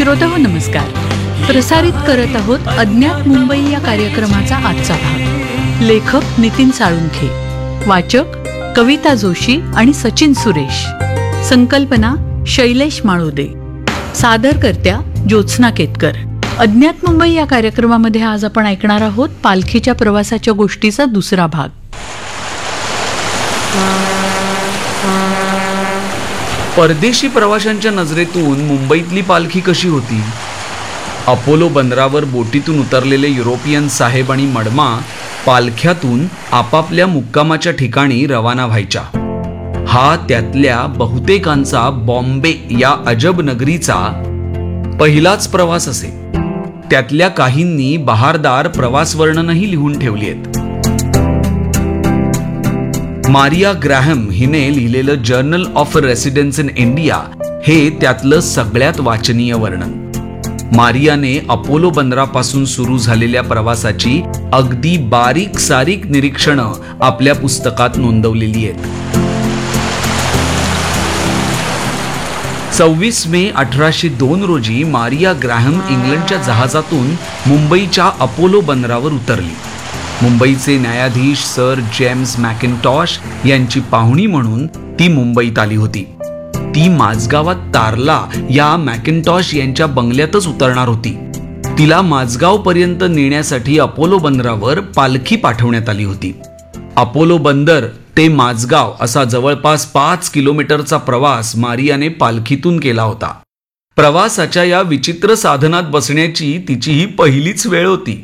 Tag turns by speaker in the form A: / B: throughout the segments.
A: श्रोता हो नमस्कार. प्रसारित करत आहोत अज्ञात मुंबई या कार्यक्रमाचा आजचा भाग. लेखक नितीन साळुंखे, वाचक कविता जोशी आणि सचिन सुरेश, संकल्पना शैलेश माळुदे, सादरकर्त्या ज्योत्स्ना केतकर. अज्ञात मुंबई या कार्यक्रमामध्ये आज आपण ऐकणार आहोत पालखीच्या प्रवासाच्या गोष्टीचा दुसरा भाग.
B: परदेशी प्रवाशांच्या नजरेतून मुंबईतली पालखी कशी होती? अपोलो बंदरावर बोटीतून उतरलेले युरोपियन साहेब आणि मडमा पालख्यातून आपापल्या मुक्कामाच्या ठिकाणी रवाना व्हायच्या. हा त्यातल्या बहुतेकांचा बॉम्बे या अजब नगरीचा पहिलाच प्रवास असे. त्यातल्या काहींनी बहारदार प्रवास वर्णनही लिहून ठेवली आहेत. मारिया ग्रॅहम हिने लिहिलेलं journal of residence in India हे त्यातलं सगळ्यात वाचनीय वर्णन. मारियाने अपोलो बंदरापासून सुरू झालेल्या प्रवासाची अगदी बारीक सारीक निरीक्षणं आपल्या पुस्तकात नोंदवलेली आहेत. 26 मे 1802 रोजी मारिया ग्रॅहम इंग्लंडच्या जहाजातून मुंबईच्या अपोलो बंदरावर उतरली. मुंबईचे न्यायाधीश सर जेम्स मॅकिन्टॉश यांची पाहुणी म्हणून ती मुंबईत आली होती. ती माझगावात तारला या मॅकिन्टॉश यांच्या बंगल्यातच उतरणार होती. तिला माझगाव पर्यंत नेण्यासाठी अपोलो बंदरावर पालखी पाठवण्यात आली होती. अपोलो बंदर ते माझगाव असा जवळपास 5 किलोमीटरचा प्रवास मारियाने पालखीतून केला होता. प्रवासाच्या या विचित्र साधनात बसण्याची तिची ही पहिलीच वेळ होती.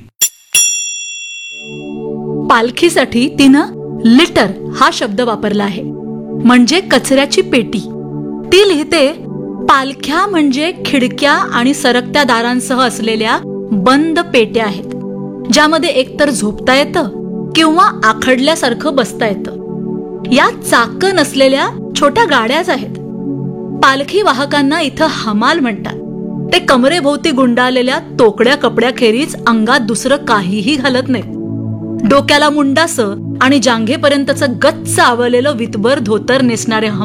A: पालखीसाठी तिनं लिटर हा शब्द वापरला आहे, म्हणजे कचऱ्याची पेटी. ती लिहिते, पालख्या म्हणजे खिडक्या आणि सरकत्या दारांसह असलेल्या बंद पेट्या आहेत, ज्यामध्ये एकतर झोपता येतं किंवा आखडल्यासारखं बसता येतं. या चाकं नसलेल्या छोट्या गाड्याच आहेत. पालखी वाहकांना इथं हमाल म्हणतात. ते कमरेभोवती गुंडाळलेल्या तोकड्या कपड्याखेरीज अंगात दुसरं काहीही घालत नाहीत. डोक्याला मुंडासं आणि जांघेपर्यंतचं गच्च आवळलेलं वितभर धोतर नेसणारे